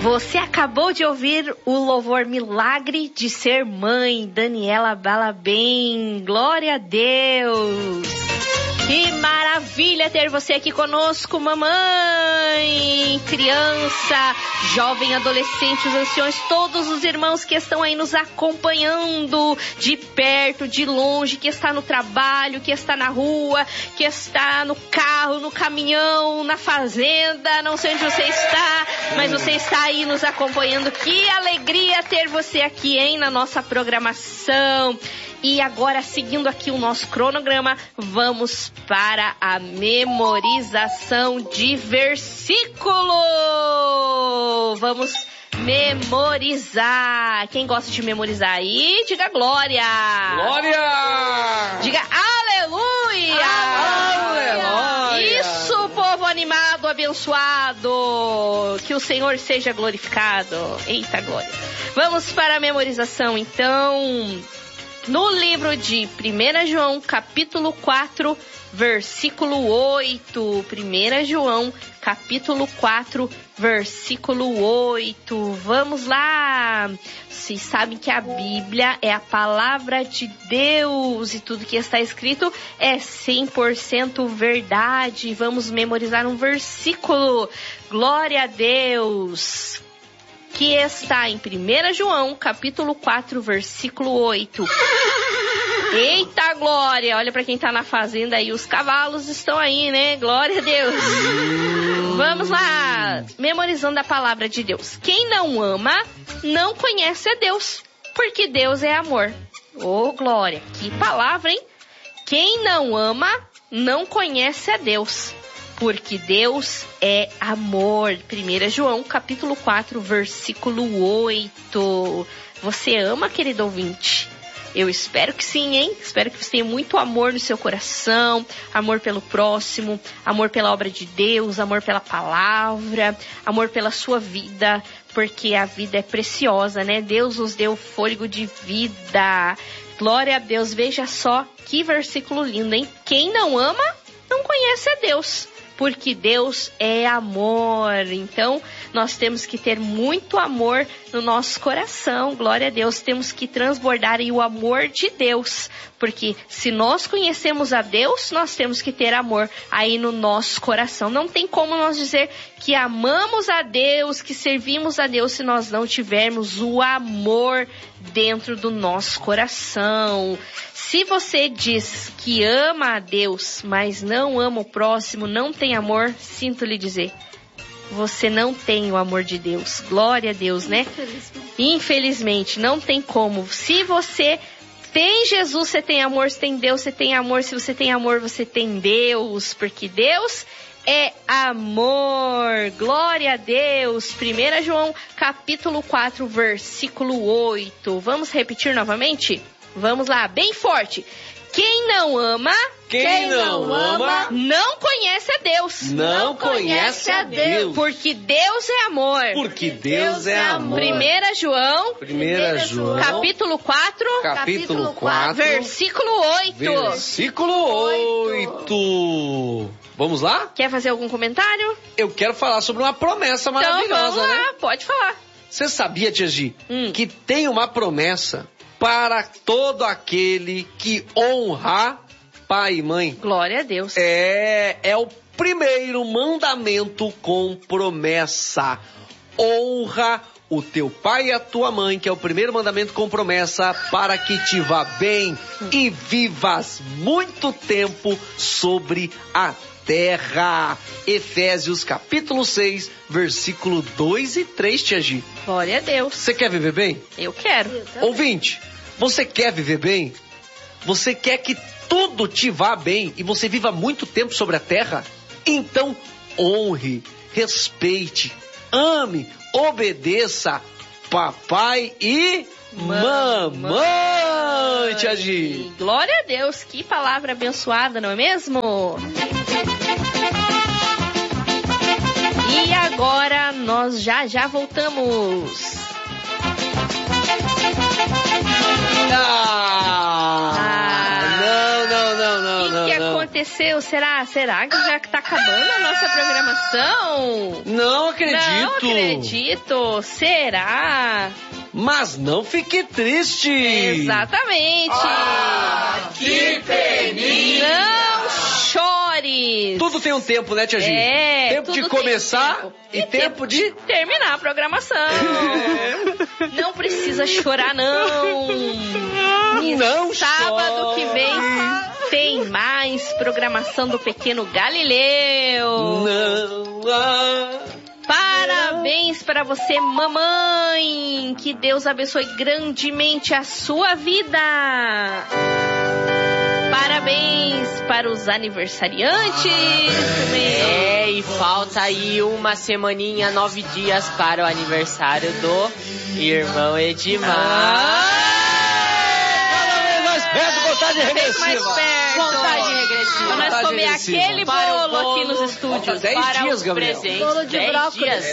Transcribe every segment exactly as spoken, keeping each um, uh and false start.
Você acabou de ouvir o louvor Milagre de Ser Mãe, Daniela Balabem. Glória a Deus! Que maravilha ter você aqui conosco, mamãe, criança, jovem, adolescente, os anciões, todos os irmãos que estão aí nos acompanhando de perto, de longe, que está no trabalho, que está na rua, que está no carro, no caminhão, na fazenda, não sei onde você está, mas você está aí nos acompanhando. Que alegria ter você aqui, hein, na nossa programação. E agora, seguindo aqui o nosso cronograma, vamos para a memorização de versículo. Vamos memorizar. Quem gosta de memorizar aí, diga glória. Glória! Diga aleluia. Aleluia! Isso, povo animado, abençoado. Que o Senhor seja glorificado. Eita glória. Vamos para a memorização, então. No livro de primeira João, capítulo quatro, versículo oito. primeira João, capítulo quatro, versículo oito. Vamos lá! Vocês sabem que a Bíblia é a palavra de Deus e tudo que está escrito é cem por cento verdade. Vamos memorizar um versículo. Glória a Deus! Que está em primeira João, capítulo quatro, versículo oito. Eita glória! Olha para quem tá na fazenda aí, os cavalos estão aí, né? Glória a Deus! Vamos lá! Memorizando a palavra de Deus. Quem não ama, não conhece a Deus, porque Deus é amor. Oh, glória! Que palavra, hein? Quem não ama, não conhece a Deus, porque Deus é amor. primeira João, capítulo quatro, versículo oito. Você ama, querido ouvinte? Eu espero que sim, hein? Espero que você tenha muito amor no seu coração, amor pelo próximo, amor pela obra de Deus, amor pela palavra, amor pela sua vida, porque a vida é preciosa, né? Deus nos deu fôlego de vida. Glória a Deus. Veja só que versículo lindo, hein? Quem não ama, não conhece a Deus, porque Deus é amor. Então, nós temos que ter muito amor no nosso coração. Glória a Deus. Temos que transbordar aí o amor de Deus. Porque se nós conhecemos a Deus, nós temos que ter amor aí no nosso coração. Não tem como nós dizer que amamos a Deus, que servimos a Deus, se nós não tivermos o amor dentro do nosso coração. Se você diz que ama a Deus, mas não ama o próximo, não tem amor, sinto lhe dizer, você não tem o amor de Deus. Glória a Deus, né? Infelizmente. Infelizmente, não tem como. Se você tem Jesus, você tem amor. Se tem Deus, você tem amor. Se você tem amor, você tem Deus. Porque Deus é amor. Glória a Deus. primeira João, capítulo quatro, versículo oito. Vamos repetir novamente? Vamos lá, bem forte. Quem não ama... Quem, Quem não, não ama... não conhece a Deus. Não, não conhece a Deus. Porque Deus é amor. Porque Deus, Deus é amor. primeira João... primeira João... Capítulo quatro... Capítulo quatro... Versículo oito. Versículo oito. Vamos lá? Quer fazer algum comentário? Eu quero falar sobre uma promessa maravilhosa, então, vamos lá, né? Pode falar. Você sabia, Tia Gi, hum. que tem uma promessa para todo aquele que honra pai e mãe? Glória a Deus. É, é o primeiro mandamento com promessa. Honra o teu pai e a tua mãe, que é o primeiro mandamento com promessa, para que te vá bem e vivas muito tempo sobre a terra. Efésios capítulo seis, versículo dois e três, Tia Gi. Glória a Deus. Você quer viver bem? Eu quero. Eu Ouvinte, você quer viver bem? Você quer que tudo te vá bem e você viva muito tempo sobre a terra? Então, honre, respeite, ame, obedeça papai e mamãe, mamãe, Tia Gi. Glória a Deus, que palavra abençoada, não é mesmo? E agora nós já já voltamos. Ah, ah, não, não, não, não, que não. que não. aconteceu? Será? Será que já tá acabando a nossa programação? Não acredito. Não acredito. Será? Mas não fique triste. Exatamente. Ah, que peninha. Não chores. Tudo tem um tempo, né, Tia Gi? É, tempo de começar tempo. e, e tempo de... de terminar a programação. É. Não precisa chorar, não. E não sábado chore. que vem tem mais programação do Pequeno Galileu. Não. Ah. Parabéns para você, mamãe. Que Deus abençoe grandemente a sua vida. Parabéns para os aniversariantes. É, e falta aí uma semaninha, nove dias para o aniversário do irmão Edmar. Ah! Mais perto, contagem regressiva. Mais perto. Contagem regressiva. Para nós comer aquele bolo, bolo aqui nos estúdios. dez para dias, Gabriel. Presente, bolo de brócolis.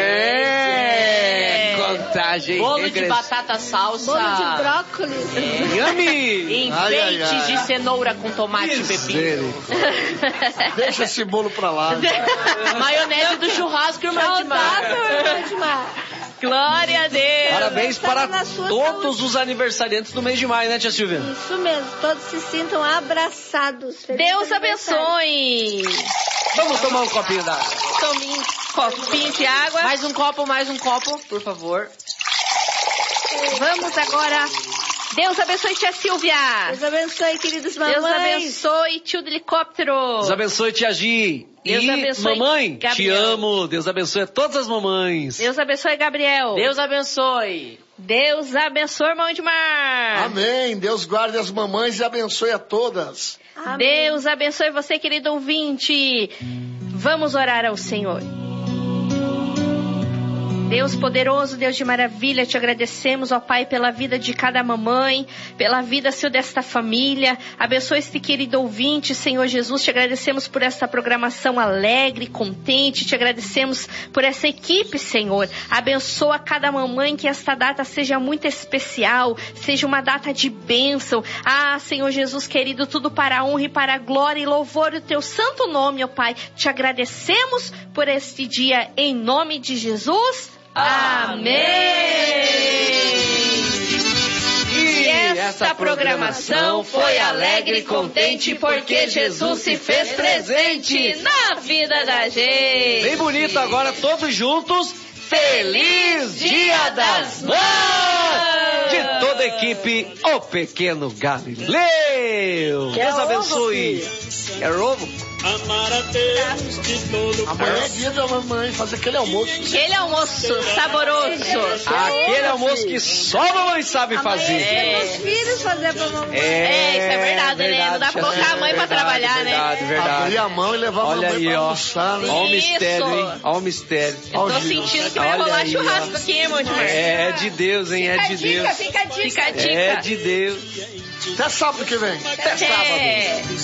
É. Contagem Bolo regressiva. de batata salsa. Bolo de brócolis. É. Yummy. Enfeites Ai, ai, ai. de cenoura com tomate e pepino. Deixa esse bolo pra lá. Maionese do churrasco, irmão Edmar. Glória a Deus. Parabéns para na sua todos saúde. os aniversariantes do mês de maio, né, Tia Silvia? Isso mesmo, todos se sintam abraçados. Feliz Deus aniversário. abençoe. Vamos tomar um copinho d'água. Tome um copinho de água. Mais um copo, mais um copo, por favor. Vamos agora. Deus abençoe, tia Silvia. Deus abençoe, queridos mamães. Deus abençoe, tio do helicóptero. Deus abençoe, Tia Gi. Deus e abençoe, mamãe, te Gabriel. amo. Deus abençoe a todas as mamães. Deus abençoe, Gabriel. Deus abençoe. Deus abençoe, irmão Edmar. Amém. Deus guarde as mamães e abençoe a todas. Amém. Deus abençoe você, querido ouvinte. Vamos orar ao Senhor. Deus poderoso, Deus de maravilha, te agradecemos, ó Pai, pela vida de cada mamãe, pela vida, Senhor, desta família. Abençoe este querido ouvinte, Senhor Jesus. Te agradecemos por esta programação alegre, contente. Te agradecemos por essa equipe, Senhor. Abençoa cada mamãe, que esta data seja muito especial, seja uma data de bênção. Ah, Senhor Jesus querido, tudo para a honra e para a glória e louvor do teu santo nome, ó Pai. Te agradecemos por este dia, em nome de Jesus. Amém! E esta programação foi alegre e contente porque Jesus se fez presente na vida da gente. Bem bonito agora, todos juntos. Feliz Dia das Mães! De toda a equipe, o Pequeno Galileu. Quer Deus ovo, abençoe. Quer ovo? Amar a Deus de todo Amanhã é dia da mamãe fazer aquele almoço. Aquele almoço saboroso. Aquele almoço que só a mamãe sabe fazer. É. Os filhos fazer pra mamãe. É, isso é verdade, né? Não dá pra colocar a mãe pra trabalhar, né? Verdade, verdade. Abrir a mão e levar a Olha mamãe aí, pra ó. almoçar, né? Olha o Isso. mistério, hein? Olha o mistério. Eu tô sentindo que vai Olha rolar aí, churrasco ó. aqui, hein, irmão Edmar? É de Deus, hein? É de Deus. Fica a dica. Fica a dica. É de Deus. Até sábado que vem. Até sábado. É.